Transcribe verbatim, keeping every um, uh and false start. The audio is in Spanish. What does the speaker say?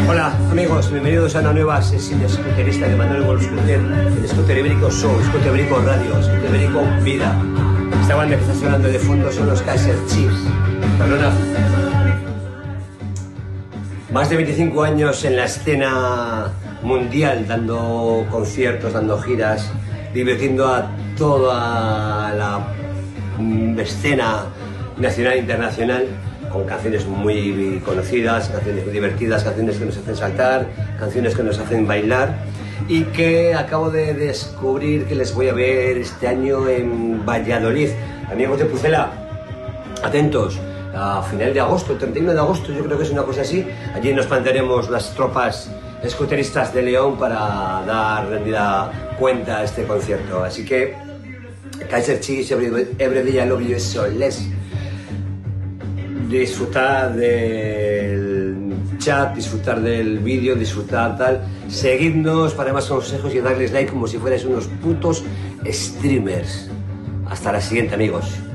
Hola amigos, bienvenidos a una nueva sesión de scooterista de Manuel Wolf Scooter, el Scooter Ibérico Show, Scooter Ibérico Radio, Scooter Ibérico Vida. Esta banda que está sonando de fondo son los Kaiser Chiefs. Perdona. Más de veinticinco años en la escena mundial, dando conciertos, dando giras, divirtiendo a toda la escena nacional e internacional, con canciones muy conocidas, canciones muy divertidas, canciones que nos hacen saltar, canciones que nos hacen bailar, y que acabo de descubrir que les voy a ver este año en Valladolid. Amigos de Pucela, atentos, a final de agosto, el treinta y uno de agosto, yo creo que es una cosa así. Allí nos plantearemos las tropas scooteristas de León para dar rendida cuenta a este concierto. Así que Kaiser Chiefs, every, every day I love you so less. Disfrutar del chat, disfrutar del vídeo, disfrutar tal. Seguidnos para más consejos y darles like como si fuerais unos putos streamers. Hasta la siguiente, amigos.